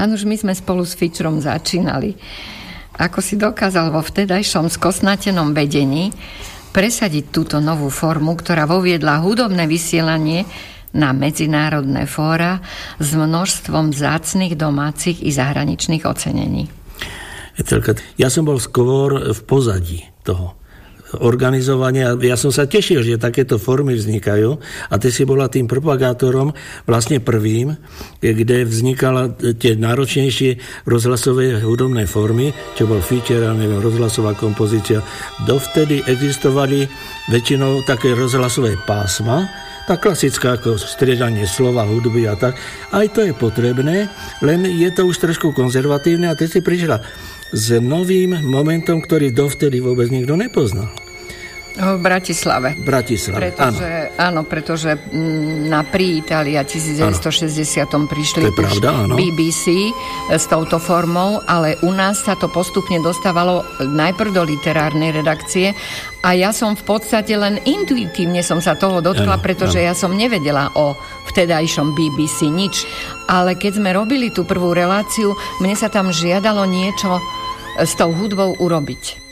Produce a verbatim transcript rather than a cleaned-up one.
Hanuš, my sme spolu s Fičrom začínali. Ako si dokázal vo vtedajšom skosnatenom vedení presadiť túto novú formu, ktorá voviedla hudobné vysielanie na medzinárodné fóra s množstvom vzácnych domácich i zahraničných ocenení. Etelka, ja som bol skôr v pozadí toho organizovania. Ja som sa tešil, že takéto formy vznikajú a ty si bola tým propagátorom vlastne prvým, kde vznikala tie náročnejšie rozhlasové hudobné formy, čo bol feature, neviem, rozhlasová kompozícia. Dovtedy existovali väčšinou také rozhlasové pásma, tá klasická ako striedanie slova, hudby a tak. Aj to je potrebné, len je to už trošku konzervatívne a ty si prišla s novým momentom, ktorý dovtedy vôbec nikto nepoznal. V Bratislave. Bratislave, pretože, áno. áno, pretože na Pri Italia devätnásťstošesťdesiat prišli už pravda, bé bé cé s touto formou, ale u nás sa to postupne dostávalo najprv do literárnej redakcie a ja som v podstate len intuitívne som sa toho dotkla, áno, pretože áno. ja som nevedela o vtedajšom bé bé cé nič. Ale keď sme robili tú prvú reláciu, mne sa tam žiadalo niečo s tou hudbou urobiť.